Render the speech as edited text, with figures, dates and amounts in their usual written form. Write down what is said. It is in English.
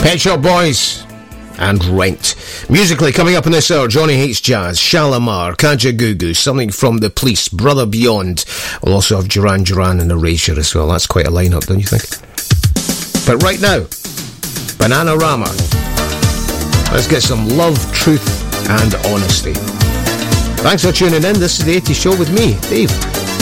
Pet Shop Boys and Rent. Musically, coming up in this hour, Johnny Hates Jazz, Shalamar, Kajagoogoo, something from The Police, Brother Beyond. We'll also have Duran Duran and Erasure as well. That's quite a lineup, don't you think? But right now, Bananarama. Let's get some love, truth and honesty. Thanks for tuning in. This is the 80s Show with me, Dave.